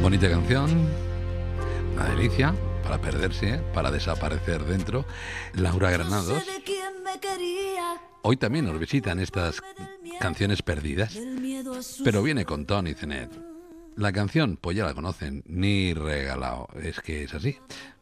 Bonita canción, una delicia, para perderse, para desaparecer dentro. Laura Granados. Hoy también nos visitan estas canciones perdidas, pero viene con Tony Zenet. La canción, pues ya la conocen, ni regalado, es que es así.